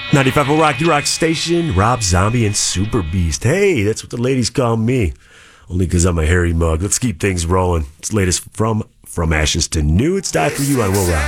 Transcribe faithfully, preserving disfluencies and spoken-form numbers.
ninety-five point oh Rock, your rock station. Rob Zombie and Super Beast. Hey, that's what the ladies call me. Only because I'm a hairy mug. Let's keep things rolling. It's latest from From Ashes to New. It's Die For You on Will Rock.